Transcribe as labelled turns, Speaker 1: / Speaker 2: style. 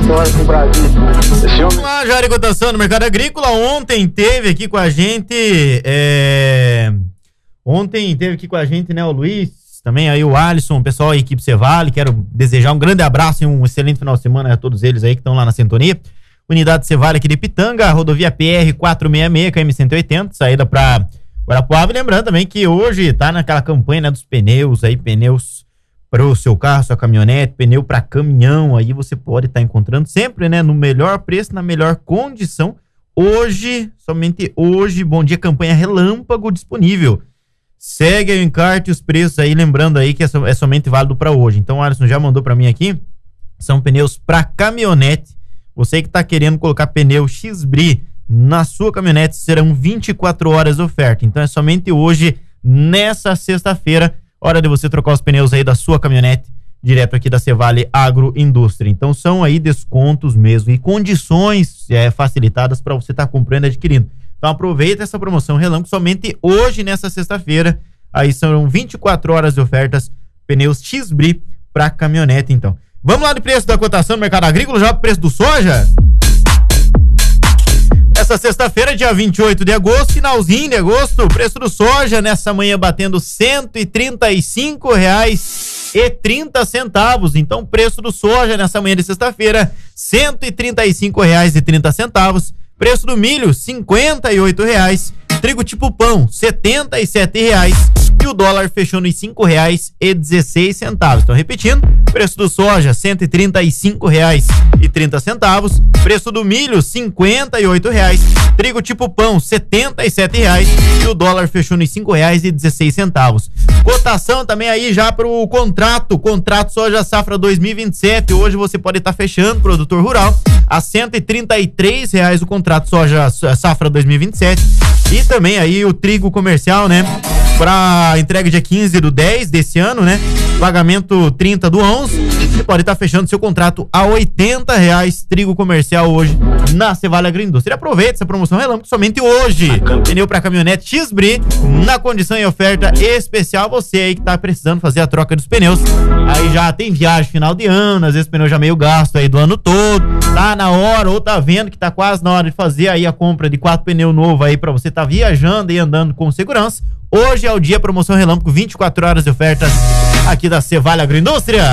Speaker 1: vitória pro Brasil.
Speaker 2: Vamos lá, Jair Cotação no Mercado Agrícola. Ontem teve aqui com a gente, né, o Luiz, também aí o Alisson, o pessoal da equipe Cevale. Quero desejar um grande abraço e um excelente final de semana a todos eles aí que estão lá na sintonia. Unidade Cevale aqui de Pitanga, rodovia PR 466, KM 180, saída para Guarapuava. E lembrando também que hoje tá naquela campanha, né, dos pneus aí, pneus para o seu carro, sua caminhonete, pneu para caminhão, aí você pode estar encontrando sempre, né, no melhor preço, na melhor condição. Hoje, somente hoje, Bom Dia Campanha Relâmpago disponível. Segue aí o encarte, os preços aí, lembrando aí que é somente válido para hoje. Então o Alisson já mandou para mim aqui, são pneus para caminhonete. Você que está querendo colocar pneu X-Bri na sua caminhonete, serão 24 horas de oferta. Então é somente hoje, nessa sexta-feira, hora de você trocar os pneus aí da sua caminhonete, direto aqui da Cevale Agroindústria. Então são aí descontos mesmo e condições facilitadas para você estar comprando e adquirindo. Então aproveita essa promoção Relâmpago somente hoje, nessa sexta-feira. Aí são 24 horas de ofertas, pneus X-Bri para caminhonete, então. Vamos lá de preço da cotação no mercado agrícola, já pro preço do soja? Essa sexta-feira, dia 28 de agosto, finalzinho de agosto, o preço do soja nessa manhã batendo R$ 135,30. Então, o preço do soja nessa manhã de sexta-feira, R$ 135,30. Preço do milho, R$ 58,00. Trigo tipo pão, R$ 77,00. E o dólar fechou nos R$ 5,16. Então, repetindo, preço do soja, R$ 135,30. Preço do milho, R$ 58,00. Trigo tipo pão, R$ 77,00. E o dólar fechou nos R$ 5,16. Cotação também aí já pro contrato soja safra 2027. Hoje você pode estar fechando, produtor rural, a R$ 133,00 o contrato soja safra 2027. E também aí o trigo comercial, né? Para entrega dia 15/10 desse ano, né? Pagamento 30/11. Você pode estar fechando seu contrato a R$ 80,00 trigo comercial hoje na Cevale Agroindústria. Aproveita essa promoção Relâmpago somente hoje. Pneu para caminhonete X-Bri na condição e oferta especial. Você aí que tá precisando fazer a troca dos pneus. Aí já tem viagem final de ano, às vezes o pneu já meio gasto aí do ano todo. Tá na hora ou tá vendo que tá quase na hora de fazer aí a compra de 4 pneus novos aí para você tá viajando e andando com segurança. Hoje é o dia promoção Relâmpago, 24 horas de ofertas aqui da Cevale Agroindústria.